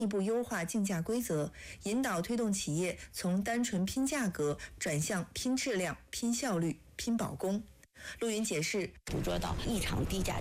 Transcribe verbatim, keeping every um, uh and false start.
一步优化竞价规则，引导推动企业从单纯拼价格转向拼质量、拼效率、拼保供。陆云解释， 捕捉到异常低价